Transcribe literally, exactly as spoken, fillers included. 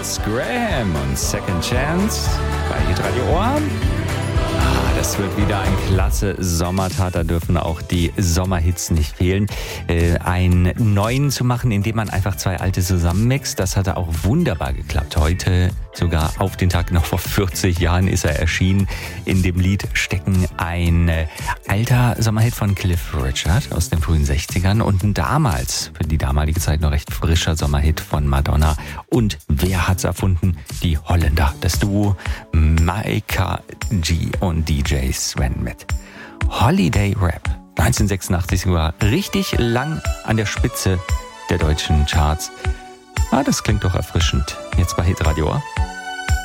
Russ Graham und Second Chance bei Hitradio Ohr. Ah, das wird wieder ein klasse Sommertag, da dürfen auch die Sommerhits nicht fehlen. Äh, einen neuen zu machen, indem man einfach zwei alte zusammenmixt, das hatte auch wunderbar geklappt. Heute, sogar auf den Tag noch vor vierzig Jahren, ist er erschienen. In dem Lied stecken ein äh, alter Sommerhit von Cliff Richard aus den frühen sechzigern und ein damals, für die damalige Zeit noch recht frischer Sommerhit von Madonna. Und wer hat's erfunden? Die Holländer, das Duo Micah G und D J Sven mit Holiday Rap. neunzehnhundertsechsundachtzig sogar richtig lang an der Spitze der deutschen Charts. Ah, das klingt doch erfrischend. Jetzt bei Hitradio Ohr.